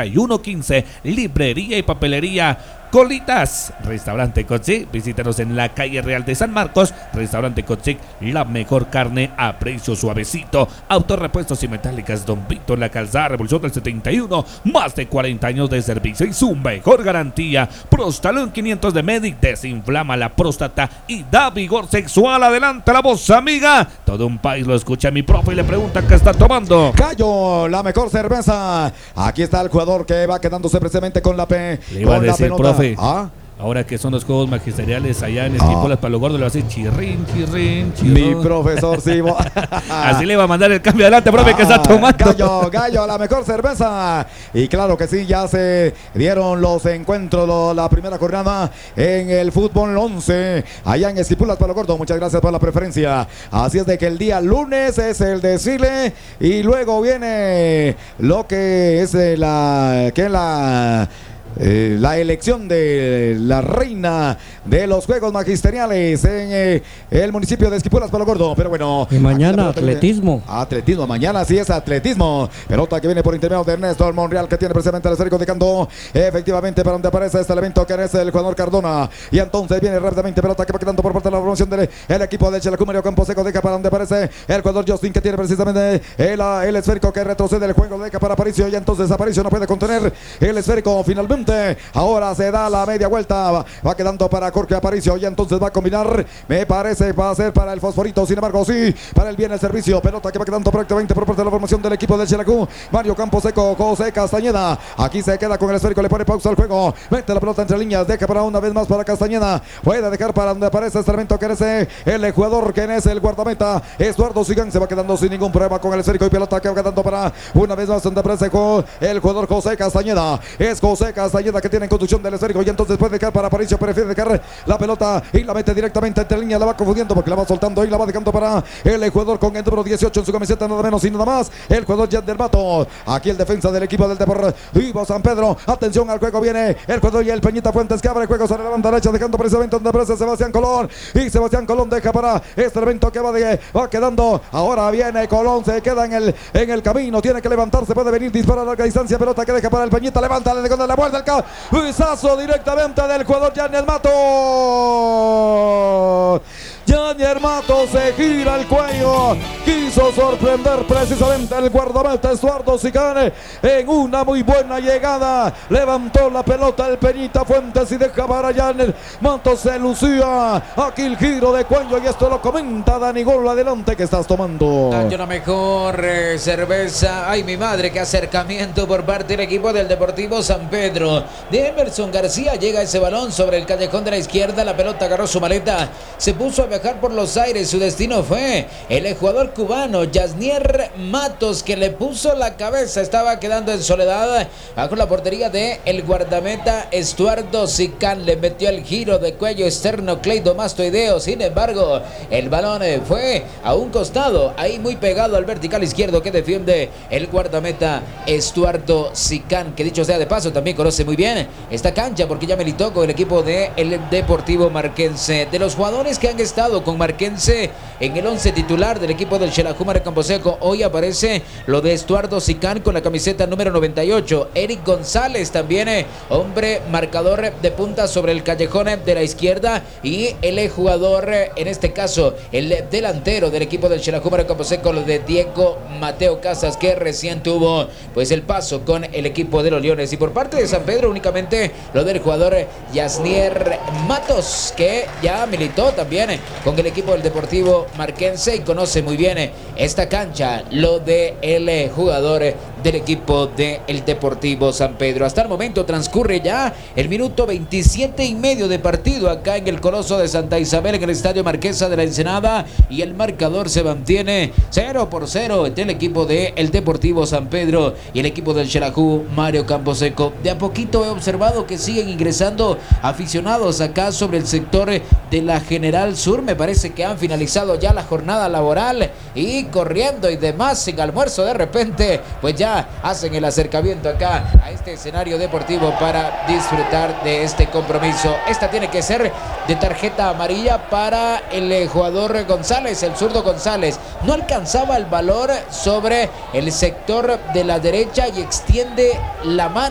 8115. Librería y papelería Colitas, Restaurante Cochic. Visítanos en la calle Real de San Marcos. Restaurante Cochic, la mejor carne a precio suavecito. Autorepuestos y metálicas Don Vito en la calzada Revolución del 71. Más de 40 años de servicio y su mejor garantía. Prostalón 500 de Medic desinflama la próstata y da vigor sexual. Adelante la voz, amiga. Todo un país lo escucha. Mi profe y le pregunta qué está tomando. Gallo, la mejor cerveza. Aquí está el jugador que va quedándose precisamente con la P. Le iba a decir, profe. ¿Ah? Ahora que son los juegos magisteriales allá en Esquipulas, para los gordos le va a decir chirrín, chirrín, chirrín. Mi profesor Simo. Así le va a mandar el cambio adelante, profe, que está tomando. Gallo, la mejor cerveza. Y claro que sí, ya se dieron los encuentros, la primera jornada en el fútbol 11, allá en Esquipulas, para los gordos. Muchas gracias por la preferencia. Así es de que el día lunes es el desfile y luego viene lo que es la elección de la reina de los Juegos Magisteriales en el municipio de Esquipulas, Palo Gordo. Pero bueno, y mañana atletismo. Atletismo, mañana sí es atletismo. Pelota que viene por intermedio de Ernesto Monreal, que tiene precisamente el esférico de Cando. Efectivamente, para donde aparece este elemento que es el jugador Cardona. Y entonces viene rápidamente pelota que va quedando por parte de la promoción del equipo de Xelajú. Mario Camposeco deja para donde aparece el jugador Justin, que tiene precisamente el esférico que retrocede el juego. Deja para Aparicio, y entonces Aparicio no puede contener el esférico. Finalmente ahora se da la media vuelta, va quedando para Jorge Aparicio, y entonces va a combinar, me parece, va a ser para el Fosforito. Sin embargo, sí, para el bien el servicio, pelota que va quedando prácticamente por parte de la formación del equipo del Xelajú. Mario Camposeco, José Castañeda, aquí se queda con el esférico, le pone pausa al juego, mete la pelota entre líneas, deja para una vez más para Castañeda, puede dejar para donde aparece este elemento que es el jugador que es el guardameta Estuardo Sigán. Se va quedando sin ningún problema con el esférico, y pelota que va quedando para una vez más donde aparece el jugador José Castañeda. Es José Castañeda que tiene en conducción del esférico, y entonces puede dejar para Aparicio, prefiere dejar la pelota y la mete directamente entre líneas, la va confundiendo porque la va soltando y la va dejando para el jugador con el número 18 en su camiseta, nada menos y nada más, el jugador Yander Mato. Aquí el defensa del equipo del Deportivo San Pedro. Atención al juego, viene el jugador y el Peñita Fuentes que abre el juego sobre la banda derecha, dejando precisamente donde aparece Sebastián Colón, y Sebastián Colón deja para este evento que va quedando. Ahora viene Colón, se queda en el camino, tiene que levantarse, puede venir, dispara a larga distancia, pelota que deja para el Peñita, levanta, le deja la vuelta al cabezazo directamente del jugador Yander Mato. Yander Mato se gira el cuello, quiso sorprender precisamente el guardameta Estuardo Sigán en una muy buena llegada, levantó la pelota el Peñita Fuentes y deja para Yander Mato, se lucía aquí el giro de cuello, y esto lo comenta Dani Gol. Adelante, que estás tomando. Hay una mejor cerveza. Ay, mi madre, qué acercamiento por parte del equipo del Deportivo San Pedro. De Emerson García llega ese balón sobre el callejón de la izquierda, la pelota agarró su maleta, se puso a viajar por los aires, su destino fue el jugador cubano Yasnier Matos, que le puso la cabeza, estaba quedando en soledad bajo la portería de el guardameta Estuardo Sigán, le metió el giro de cuello externo cleidomastoideo. Sin embargo, el balón fue a un costado, ahí muy pegado al vertical izquierdo que defiende el guardameta Estuardo Sigán, que dicho sea de paso también conoce muy bien esta cancha porque ya militó con el equipo del Deportivo Marquense. De los jugadores que han estado con Marquense en el 11 titular del equipo del Xelajú Mario Camposeco, hoy aparece lo de Estuardo Sigán con la camiseta número 98. Eric González también, hombre marcador de punta sobre el callejón de la izquierda, y el jugador, en este caso el delantero del equipo del Xelajú Mario Camposeco, lo de Diego Mateo Casas, que recién tuvo pues el paso con el equipo de los Leones. Y por parte de San Pedro únicamente lo del jugador Yasnier Matos, que ya militó también con el equipo del Deportivo Marquense y conoce muy bien esta cancha, lo de el jugador del equipo del Deportivo San Pedro. Hasta el momento transcurre ya el minuto 27.5 de partido acá en el Coloso de Santa Isabel, en el Estadio Marquesa de la Ensenada, y el marcador se mantiene 0-0 entre el equipo del Deportivo San Pedro y el equipo del Xelajú Mario Camposeco. De a poquito he observado que siguen ingresando aficionados acá sobre el sector de la General Sur. Me parece que han finalizado ya la jornada laboral y corriendo y demás sin almuerzo, de repente pues ya hacen el acercamiento acá a este escenario deportivo para disfrutar de este compromiso. Esta tiene que ser de tarjeta amarilla para el jugador González, el zurdo González. No alcanzaba el valor sobre el sector de la derecha y extiende la mano